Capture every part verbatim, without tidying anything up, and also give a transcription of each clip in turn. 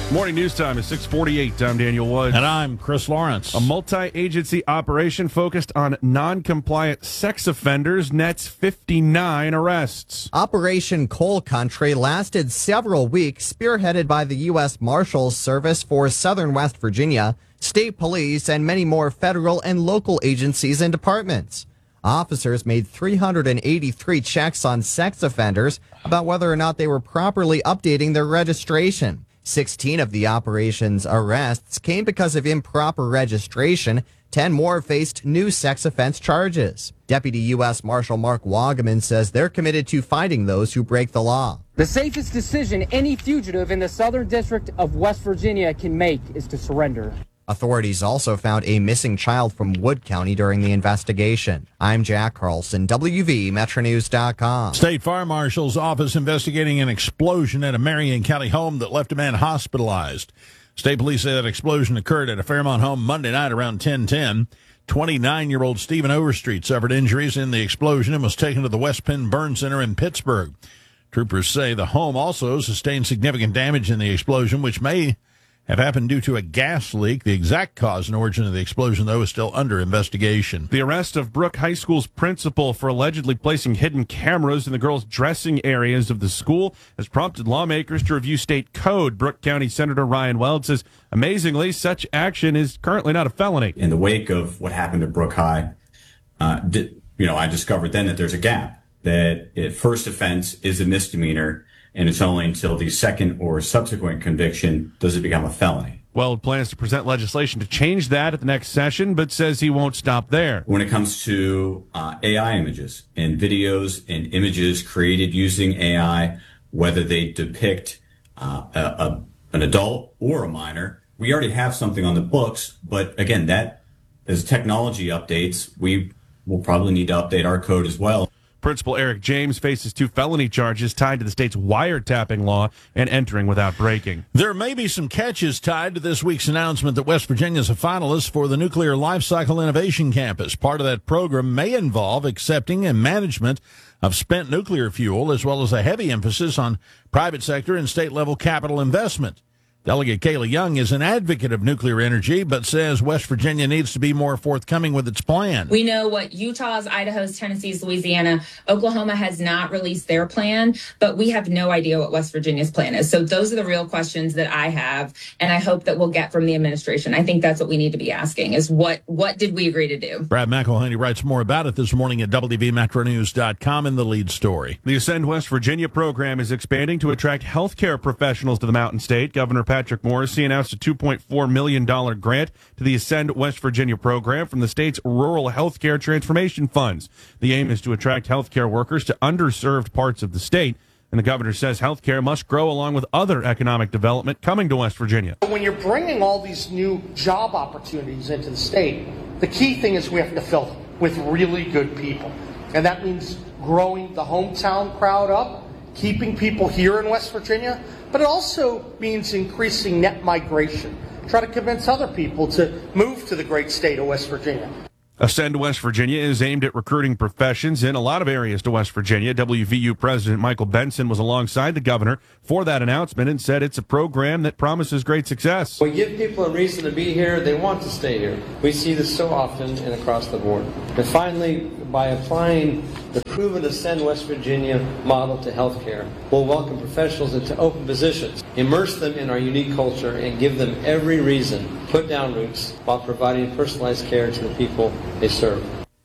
Morning news time is six forty-eight. I'm Daniel Woods. And I'm Chris Lawrence. A multi-agency operation focused on non-compliant sex offenders nets fifty-nine arrests. Operation Coal Country lasted several weeks, spearheaded by the U S Marshals Service for Southern West Virginia, state police, and many more federal and local agencies and departments. Officers made three hundred eighty-three checks on sex offenders about whether or not they were properly updating their registration. sixteen of the operation's arrests came because of improper registration. ten more faced new sex offense charges. Deputy U S Marshal Mark Wagaman says they're committed to finding those who break the law. The safest decision any fugitive in the Southern District of West Virginia can make is to surrender. Authorities also found a missing child from Wood County during the investigation. I'm Jack Carlson, W V Metro News dot com. State Fire Marshal's office investigating an explosion at a Marion County home that left a man hospitalized. State police say that explosion occurred at a Fairmont home Monday night around ten ten. twenty-nine-year-old Stephen Overstreet suffered injuries in the explosion and was taken to the West Penn Burn Center in Pittsburgh. Troopers say the home also sustained significant damage in the explosion, which may have happened due to a gas leak. The exact cause and origin of the explosion, though, is still under investigation. The arrest of Brooke High School's principal for allegedly placing hidden cameras in the girls' dressing areas of the school has prompted lawmakers to review state code. Brooke County Senator Ryan Weld says, amazingly, such action is currently not a felony. In the wake of what happened at Brooke High, uh, did, you know, I discovered then that there's a gap, that at first offense is a misdemeanor, and it's only until the second or subsequent conviction does it become a felony. Weld plans to present legislation to change that at the next session, but says he won't stop there. When it comes to uh, A I images and videos and images created using A I, whether they depict uh, a, a, an adult or a minor, we already have something on the books. But again, that as technology updates, we will probably need to update our code as well. Principal Eric James faces two felony charges tied to the state's wiretapping law and entering without breaking. There may be some catches tied to this week's announcement that West Virginia is a finalist for the Nuclear Lifecycle Innovation Campus. Part of that program may involve accepting and management of spent nuclear fuel, as well as a heavy emphasis on private sector and state-level capital investment. Delegate Kayla Young is an advocate of nuclear energy, but says West Virginia needs to be more forthcoming with its plan. We know what Utah's, Idaho's, Tennessee's, Louisiana, Oklahoma has not released their plan, but we have no idea what West Virginia's plan is. So those are the real questions that I have, and I hope that we'll get from the administration. I think that's what we need to be asking is what, what did we agree to do? Brad McElhaney writes more about it this morning at W V Metro News dot com in the lead story. The Ascend West Virginia program is expanding to attract healthcare professionals to the Mountain State. Governor Patrick Morrisey announced a two point four million dollars grant to the Ascend West Virginia program from the state's Rural Healthcare Transformation Funds. The aim is to attract healthcare workers to underserved parts of the state, and the governor says healthcare must grow along with other economic development coming to West Virginia. When you're bringing all these new job opportunities into the state, the key thing is we have to fill them with really good people, and that means growing the hometown crowd up, keeping people here in West Virginia, but it also means increasing net migration. Try to convince other people to move to the great state of West Virginia. Ascend West Virginia is aimed at recruiting professions in a lot of areas to West Virginia. W V U President Michael Benson was alongside the governor for that announcement and said it's a program that promises great success. We give people a reason to be here. They want to stay here. We see this so often and across the board. And finally, by applying the proven Ascend West Virginia model to healthcare, we'll welcome professionals into open positions, immerse them in our unique culture, and give them every reason to put down roots while providing personalized care to the people they serve.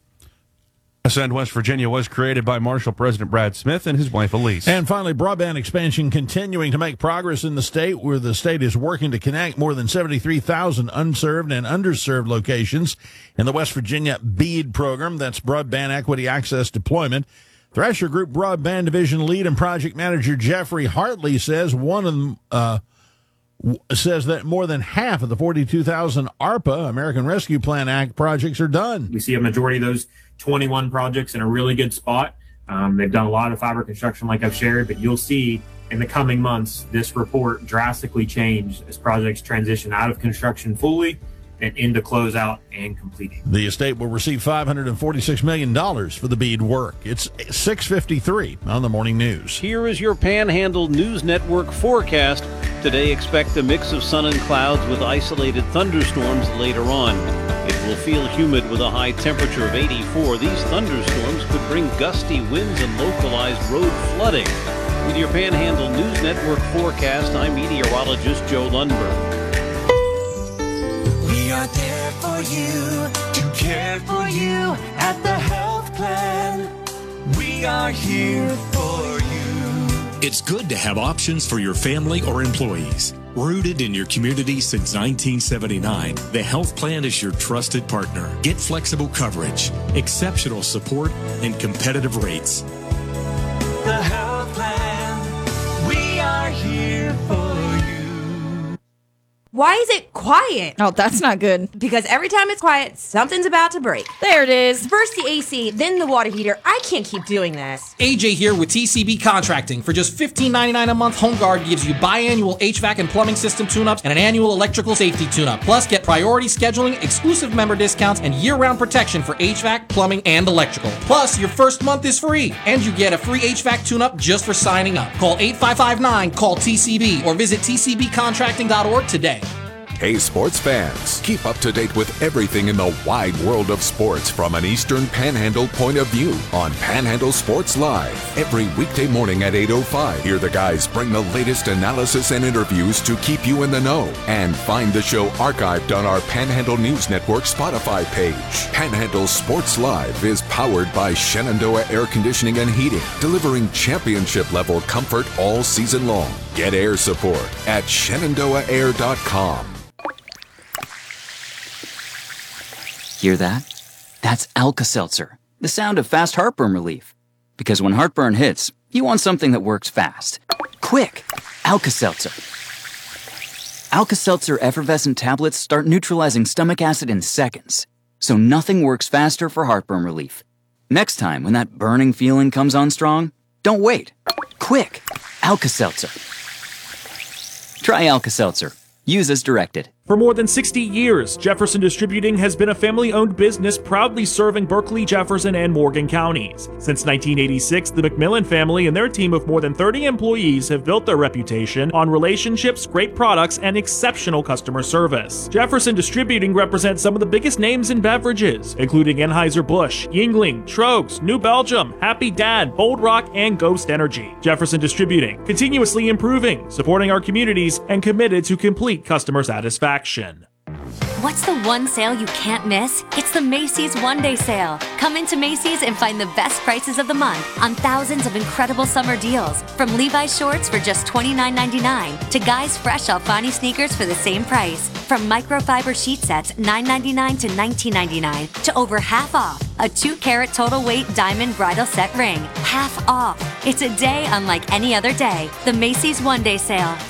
Ascend West Virginia was created by Marshall President Brad Smith and his wife Elise. And finally, broadband expansion continuing to make progress in the state, where the state is working to connect more than seventy-three thousand unserved and underserved locations in the West Virginia BEAD program. That's Broadband Equity Access Deployment. Thrasher Group Broadband Division Lead and Project Manager Jeffrey Hartley says one of them uh, says that more than half of the forty-two thousand ARPA, American Rescue Plan Act projects are done. We see a majority of those twenty-one projects in a really good spot. Um, they've done a lot of fiber construction like I've shared, but you'll see in the coming months this report drastically change as projects transition out of construction fully and into closeout and completing. The estate will receive five hundred forty-six million dollars for the BEAD work. It's six fifty-three on the Morning News. Here is your Panhandle News Network forecast. Today, expect a mix of sun and clouds with isolated thunderstorms later on. It will feel humid with a high temperature of eighty-four. These thunderstorms could bring gusty winds and localized road flooding. With your Panhandle News Network forecast, I'm meteorologist Joe Lundberg. We are there for you, to care for you at the health plan. We are here for you. It's good to have options for your family or employees. Rooted in your community since nineteen seventy-nine, the health plan is your trusted partner. Get flexible coverage, exceptional support, and competitive rates. The health plan, we are here for you. Why is it quiet? Oh, that's not good. Because every time it's quiet, something's about to break. There it is. First the A C, then the water heater. I can't keep doing this. A J here with T C B Contracting. For just fifteen ninety-nine a month, HomeGuard gives you biannual H V A C and plumbing system tune-ups and an annual electrical safety tune-up. Plus, get priority scheduling, exclusive member discounts, and year-round protection for H V A C, plumbing, and electrical. Plus, your first month is free, and you get a free H V A C tune-up just for signing up. Call eight five five nine, call T C B, or visit T C B contracting dot org today. Hey sports fans, keep up to date with everything in the wide world of sports from an Eastern Panhandle point of view on Panhandle Sports Live. Every weekday morning at eight oh five, hear the guys bring the latest analysis and interviews to keep you in the know. And find the show archived on our Panhandle News Network Spotify page. Panhandle Sports Live is powered by Shenandoah Air Conditioning and Heating, delivering championship-level comfort all season long. Get air support at shenandoah air dot com. Hear that? That's Alka-Seltzer, the sound of fast heartburn relief. Because when heartburn hits, you want something that works fast. Quick! Alka-Seltzer. Alka-Seltzer effervescent tablets start neutralizing stomach acid in seconds, so nothing works faster for heartburn relief. Next time, when that burning feeling comes on strong, don't wait. Quick! Alka-Seltzer. Try Alka-Seltzer. Use as directed. For more than sixty years, Jefferson Distributing has been a family-owned business proudly serving Berkeley, Jefferson, and Morgan counties. Since nineteen eighty-six, the McMillan family and their team of more than thirty employees have built their reputation on relationships, great products, and exceptional customer service. Jefferson Distributing represents some of the biggest names in beverages, including Anheuser-Busch, Yuengling, Trogs, New Belgium, Happy Dad, Bold Rock, and Ghost Energy. Jefferson Distributing, continuously improving, supporting our communities, and committed to complete customer satisfaction. What's the one sale you can't miss? It's the Macy's One Day Sale. Come into Macy's and find the best prices of the month on thousands of incredible summer deals. From Levi's shorts for just twenty-nine ninety-nine to Guy's fresh Alfani sneakers for the same price. From microfiber sheet sets nine ninety-nine to nineteen ninety-nine to over half off. A two carat total weight diamond bridal set ring. Half off. It's a day unlike any other day. The Macy's One Day Sale.